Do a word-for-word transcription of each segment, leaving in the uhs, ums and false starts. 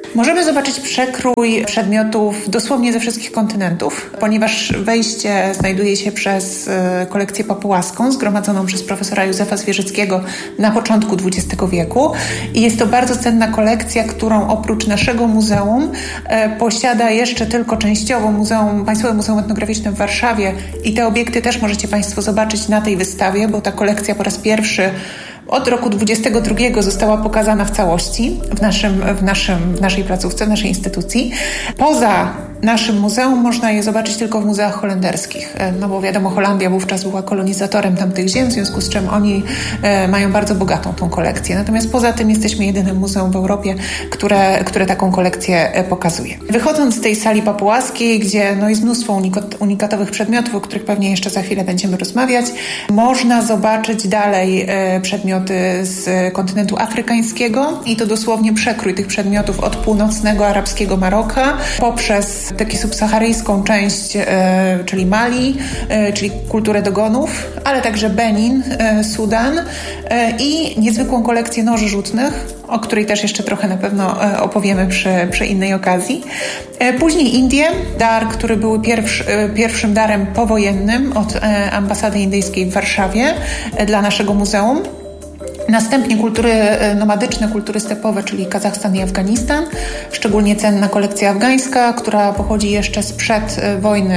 Możemy zobaczyć przekrój przedmiotów dosłownie ze wszystkich kontynentów, ponieważ wejście znajduje się przez kolekcję papułaską zgromadzoną przez profesora Józefa Zwierzyckiego na początku dwudziestego wieku i jest to bardzo cenna kolekcja, którą oprócz naszego muzeum posiada jeszcze tylko częściowo Muzeum, Państwowe Muzeum Etnograficzne w Warszawie i te obiekty też możecie Państwo zobaczyć na tej wystawie, bo ta kolekcja po raz pierwszy od roku dwudziestego drugiego została pokazana w całości w, naszym, w, naszym, w naszej placówce, w naszej instytucji. Poza naszym muzeum można je zobaczyć tylko w muzeach holenderskich, no bo wiadomo, Holandia wówczas była kolonizatorem tamtych ziem, w związku z czym oni e, mają bardzo bogatą tą kolekcję. Natomiast poza tym jesteśmy jedynym muzeum w Europie, które, które taką kolekcję e, pokazuje. Wychodząc z tej sali papułaskiej, gdzie no, jest mnóstwo unikat, unikatowych przedmiotów, o których pewnie jeszcze za chwilę będziemy rozmawiać, można zobaczyć dalej e, przedmioty z kontynentu afrykańskiego i to dosłownie przekrój tych przedmiotów od północnego arabskiego Maroka poprzez taką subsaharyjską część, e, czyli Mali, e, czyli kulturę dogonów, ale także Benin, e, Sudan e, i niezwykłą kolekcję noży rzutnych, o której też jeszcze trochę na pewno e, opowiemy przy, przy innej okazji. E, później Indie, dar, który był pierwszy, e, pierwszym darem powojennym od e, ambasady indyjskiej w Warszawie e, dla naszego muzeum. Następnie kultury nomadyczne, kultury stepowe, czyli Kazachstan i Afganistan. Szczególnie cenna kolekcja afgańska, która pochodzi jeszcze sprzed wojny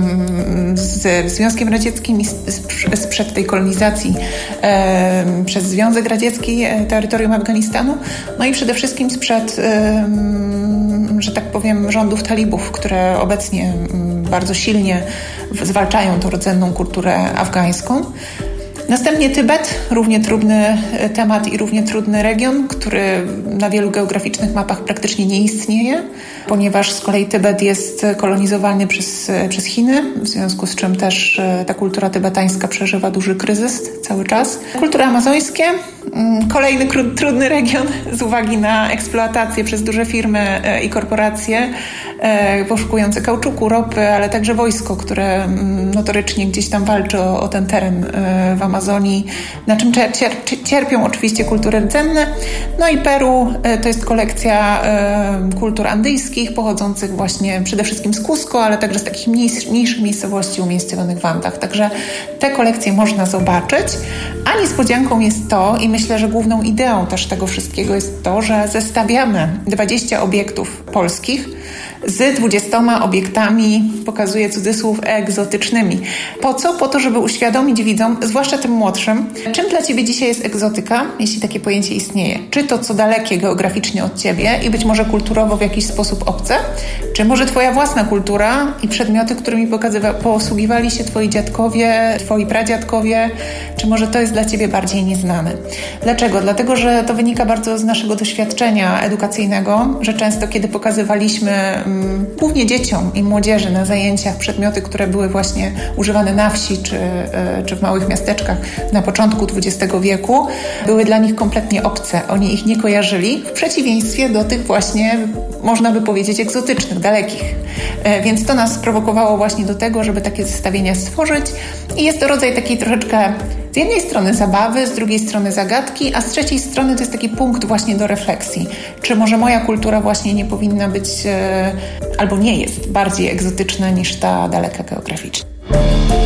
z Związkiem Radzieckim i sprzed tej kolonizacji e, przez Związek Radziecki terytorium Afganistanu. No i przede wszystkim sprzed, e, że tak powiem, rządów talibów, które obecnie bardzo silnie zwalczają tą rdzenną kulturę afgańską. Następnie Tybet, równie trudny temat i równie trudny region, który na wielu geograficznych mapach praktycznie nie istnieje, ponieważ z kolei Tybet jest kolonizowany przez, przez Chiny, w związku z czym też ta kultura tybetańska przeżywa duży kryzys cały czas. Kultury amazońskie, kolejny trudny region z uwagi na eksploatację przez duże firmy i korporacje poszukujące kauczuku, ropy, ale także wojsko, które notorycznie gdzieś tam walczy o, o ten teren w Amazonii, na czym cier- cierpią oczywiście kultury rdzenne. No i Peru to jest kolekcja kultur andyjskich, pochodzących właśnie przede wszystkim z Cusco, ale także z takich mniejszych, mniejszych miejscowości umiejscowionych w Andach. Także te kolekcje można zobaczyć, a niespodzianką jest to, i myślę, że główną ideą też tego wszystkiego jest to, że zestawiamy dwadzieścia obiektów polskich z dwudziestoma obiektami, pokazuję cudzysłów, egzotycznymi. Po co? Po to, żeby uświadomić widzom, zwłaszcza tym młodszym, czym dla Ciebie dzisiaj jest egzotyka, jeśli takie pojęcie istnieje. Czy to, co dalekie geograficznie od Ciebie i być może kulturowo w jakiś sposób obce, czy może Twoja własna kultura i przedmioty, którymi pokazywa- posługiwali się Twoi dziadkowie, Twoi pradziadkowie, czy może to jest dla Ciebie bardziej nieznane. Dlaczego? Dlatego, że to wynika bardzo z naszego doświadczenia edukacyjnego, że często, kiedy pokazywaliśmy głównie dzieciom i młodzieży na zajęciach przedmioty, które były właśnie używane na wsi czy, czy w małych miasteczkach na początku dwudziestego wieku, były dla nich kompletnie obce. Oni ich nie kojarzyli, w przeciwieństwie do tych właśnie, można by powiedzieć, egzotycznych, dalekich. Więc to nas sprowokowało właśnie do tego, żeby takie zestawienia stworzyć i jest to rodzaj takiej troszeczkę z jednej strony zabawy, z drugiej strony zagadki, a z trzeciej strony to jest taki punkt właśnie do refleksji. Czy może moja kultura właśnie nie powinna być albo nie jest bardziej egzotyczna niż ta daleka geograficznie.